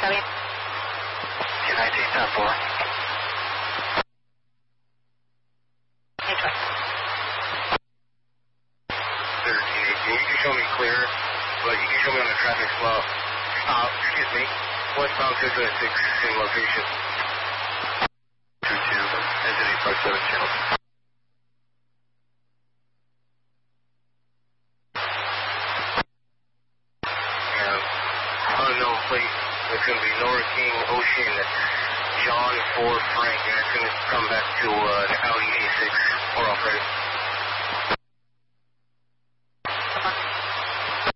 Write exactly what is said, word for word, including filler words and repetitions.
bien. United ten four. thirteen eighteen. You can show me clear, but you can show me on the traffic flow. Stop, excuse me. Westbound two twenty-six, same location. two two, exit eight five seven channel. And unknown plate, it's going to be Nora King Ocean John four Frank, and it's going to come back to uh, the Audi A six. We're off ready.